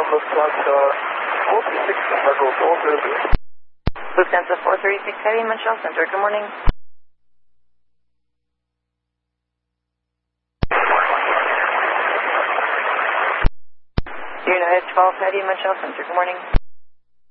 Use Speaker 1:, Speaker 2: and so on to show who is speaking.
Speaker 1: Lufthansa 436 Chicago 400.
Speaker 2: Lufthansa 436 Heavy, Montreal Center. Good morning. United 12 Heavy, Montreal Center. Good morning.